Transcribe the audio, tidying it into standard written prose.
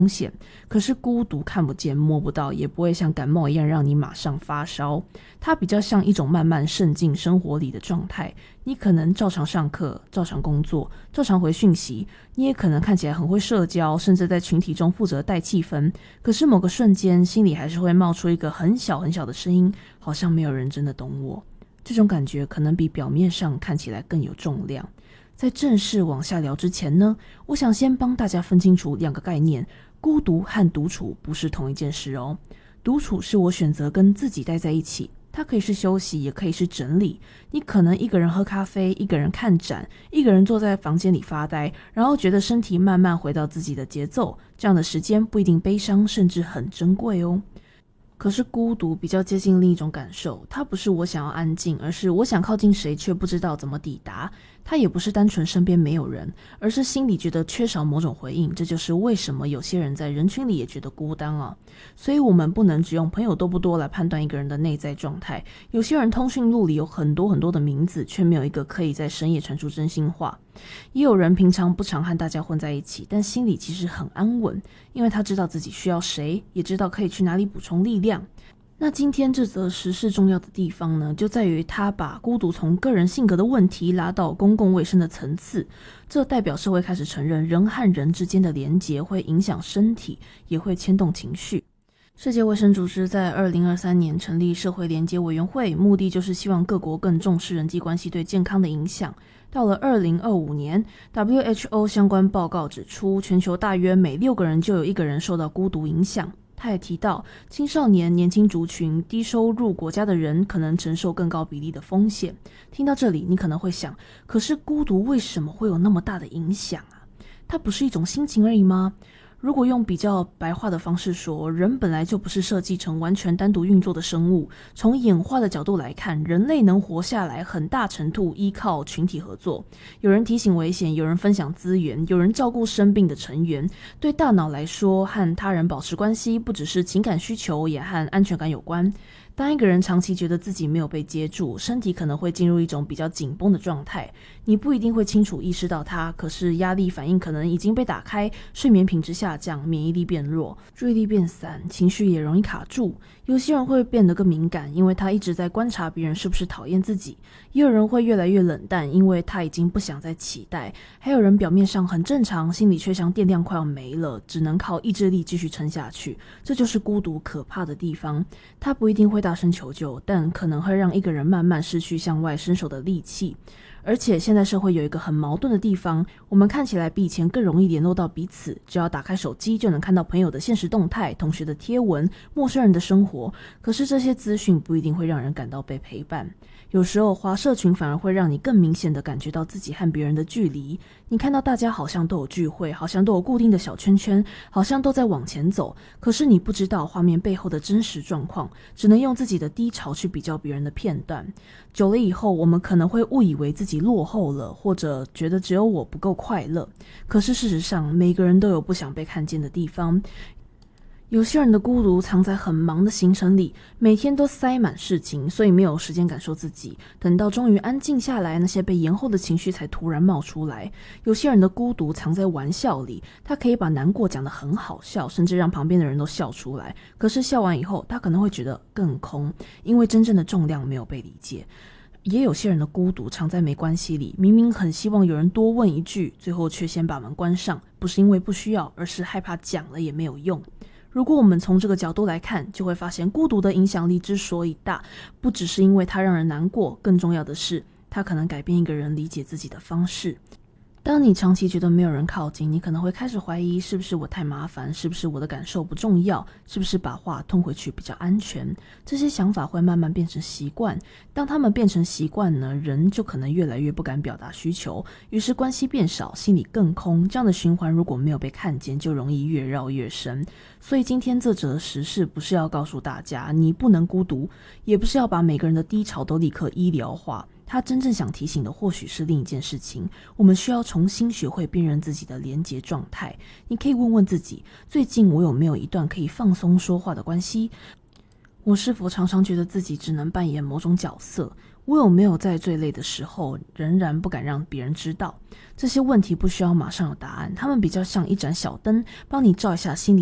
风险，可是孤独看不见摸不到，也不会像感冒一样让你马上发烧。它比较像一种慢慢渗进生活里的状态，你可能照常上课，照常工作，照常回讯息，你也可能看起来很会社交，甚至在群体中负责带气氛，可是某个瞬间心里还是会冒出一个很小很小的声音，好像没有人真的懂我。这种感觉可能比表面上看起来更有重量。在正式往下聊之前呢，我想先帮大家分清楚两个概念，孤独和独处不是同一件事哦。独处是我选择跟自己待在一起，它可以是休息，也可以是整理。你可能一个人喝咖啡，一个人看展，一个人坐在房间里发呆，然后觉得身体慢慢回到自己的节奏，这样的时间不一定悲伤，甚至很珍贵哦。可是孤独比较接近另一种感受，它不是我想要安静，而是我想靠近谁却不知道怎么抵达。它也不是单纯身边没有人，而是心里觉得缺少某种回应。这就是为什么有些人在人群里也觉得孤单啊。所以我们不能只用朋友多不多来判断一个人的内在状态。有些人通讯录里有很多很多的名字，却没有一个可以在深夜传出真心话。也有人平常不常和大家混在一起，但心里其实很安稳，因为他知道自己需要谁，也知道可以去哪里补充力量。那今天这则时事重要的地方呢，就在于他把孤独从个人性格的问题拉到公共卫生的层次。这代表社会开始承认人和人之间的连结会影响身体，也会牵动情绪。世界卫生组织在2023年成立社会连结委员会，目的就是希望各国更重视人际关系对健康的影响。到了2025年 WHO 相关报告指出，全球大约每6个人就有1个人受到孤独影响。他也提到，青少年、年轻族群、低收入国家的人可能承受更高比例的风险。听到这里，你可能会想，可是孤独为什么会有那么大的影响啊？它不是一种心情而已吗？如果用比较白话的方式说，人本来就不是设计成完全单独运作的生物。从演化的角度来看，人类能活下来很大程度依靠群体合作。有人提醒危险，有人分享资源，有人照顾生病的成员。对大脑来说，和他人保持关系不只是情感需求，也和安全感有关。当一个人长期觉得自己没有被接住，身体可能会进入一种比较紧绷的状态。你不一定会清楚意识到它，可是压力反应可能已经被打开，睡眠品质下降，免疫力变弱，注意力变散，情绪也容易卡住。有些人会变得更敏感，因为他一直在观察别人是不是讨厌自己。也有人会越来越冷淡，因为他已经不想再期待。还有人表面上很正常，心里却像电量快要没了，只能靠意志力继续撑下去。这就是孤独可怕的地方。他不一定会大声求救，但可能会让一个人慢慢失去向外伸手的力气。而且现在社会有一个很矛盾的地方，我们看起来比以前更容易联络到彼此，只要打开手机就能看到朋友的现实动态、同学的贴文、陌生人的生活。可是这些资讯不一定会让人感到被陪伴。有时候滑社群反而会让你更明显的感觉到自己和别人的距离。你看到大家好像都有聚会，好像都有固定的小圈圈，好像都在往前走，可是你不知道画面背后的真实状况，只能用自己的低潮去比较别人的片段。久了以后，我们可能会误以为自己落后了，或者觉得只有我不够快乐。可是事实上，每个人都有不想被看见的地方。有些人的孤独藏在很忙的行程里，每天都塞满事情，所以没有时间感受自己。等到终于安静下来，那些被延后的情绪才突然冒出来。有些人的孤独藏在玩笑里，他可以把难过讲得很好笑，甚至让旁边的人都笑出来。可是笑完以后，他可能会觉得更空，因为真正的重量没有被理解。也有些人的孤独藏在没关系里，明明很希望有人多问一句，最后却先把门关上，不是因为不需要，而是害怕讲了也没有用。如果我们从这个角度来看，就会发现孤独的影响力之所以大，不只是因为它让人难过，更重要的是，它可能改变一个人理解自己的方式。当你长期觉得没有人靠近，你可能会开始怀疑，是不是我太麻烦，是不是我的感受不重要，是不是把话吞回去比较安全。这些想法会慢慢变成习惯，当他们变成习惯呢，人就可能越来越不敢表达需求，于是关系变少，心里更空。这样的循环如果没有被看见，就容易越绕越深。所以今天这则时事不是要告诉大家你不能孤独，也不是要把每个人的低潮都立刻医疗化，他真正想提醒的或许是另一件事情，我们需要重新学会辨认自己的连结状态。你可以问问自己，最近我有没有一段可以放松说话的关系？我是否常常觉得自己只能扮演某种角色？ 我有没有在最累的时候仍然不敢让别人知道？这些问题不需要马上有答案，他们比较像一盏小灯，帮你照一下心里